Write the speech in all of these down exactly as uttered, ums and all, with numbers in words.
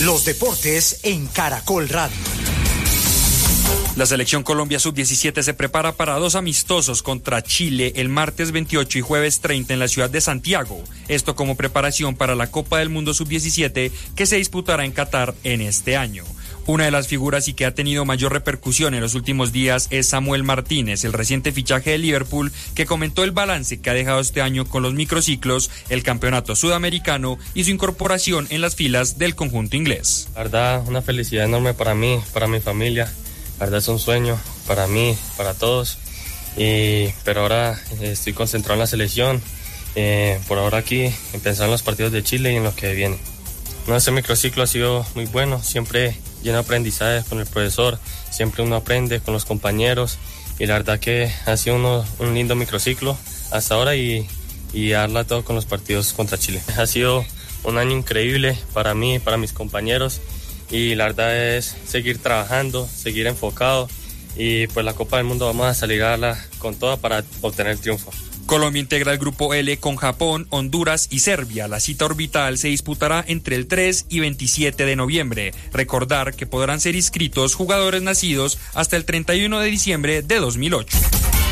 Los deportes en Caracol Radio. La selección Colombia sub diecisiete se prepara para dos amistosos contra Chile el martes veintiocho y jueves treinta en la ciudad de Santiago. Esto como preparación para la Copa del Mundo sub diecisiete que se disputará en Qatar en este año. Una de las figuras y que ha tenido mayor repercusión en los últimos días es Samuel Martínez, el reciente fichaje de Liverpool, que comentó el balance que ha dejado este año con los microciclos, el campeonato sudamericano y su incorporación en las filas del conjunto inglés. La verdad, una felicidad enorme para mí, para mi familia. La verdad es un sueño para mí, para todos. Y, pero ahora eh, estoy concentrado en la selección. Eh, por ahora aquí, en pensar en los partidos de Chile y en lo que viene. No, este microciclo ha sido muy bueno, siempre lleno de aprendizaje con el profesor, siempre uno aprende con los compañeros y la verdad que ha sido uno, un lindo microciclo hasta ahora y, y darla todo con los partidos contra Chile. Ha sido un año increíble para mí, para mis compañeros y la verdad es seguir trabajando, seguir enfocado y pues la Copa del Mundo vamos a salir a darla con toda para obtener el triunfo. Colombia integra el grupo L con Japón, Honduras y Serbia. La cita orbital se disputará entre el tres y veintisiete de noviembre. Recordar que podrán ser inscritos jugadores nacidos hasta el treinta y uno de diciembre de dos mil ocho.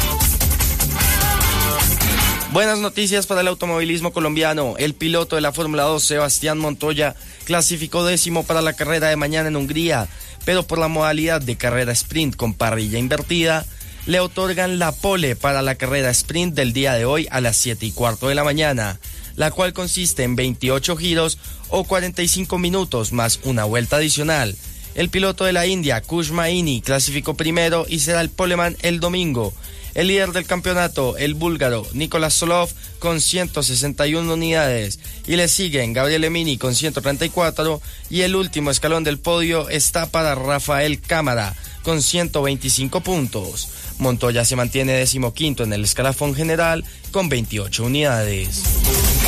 Buenas noticias para el automovilismo colombiano. El piloto de la Fórmula dos, Sebastián Montoya, clasificó décimo para la carrera de mañana en Hungría, pero por la modalidad de carrera sprint con parrilla invertida, le otorgan la pole para la carrera sprint del día de hoy a las siete y cuarto de la mañana, la cual consiste en veintiocho giros o cuarenta y cinco minutos más una vuelta adicional. El piloto de la India, Kush Maini, clasificó primero y será el poleman el domingo. El líder del campeonato, el búlgaro Nicolás Solov, con ciento sesenta y una unidades, y le siguen Gabriel Emini con ciento treinta y cuatro, y el último escalón del podio está para Rafael Cámara, con ciento veinticinco puntos. Montoya se mantiene decimoquinto en el escalafón general con veintiocho unidades.